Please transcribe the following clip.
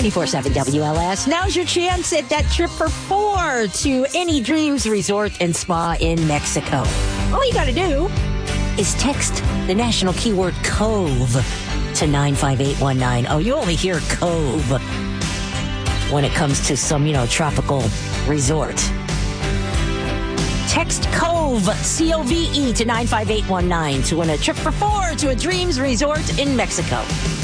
94.7 WLS. Now's your chance at that trip for 4 to Any Dreams Resort and Spa in Mexico. All you got to do is text the national keyword Cove to 95819. Oh, you only hear Cove when it comes to some, tropical resort. Text Cove, C-O-V-E, to 95819 to win a trip for 4 to a Dreams Resort in Mexico.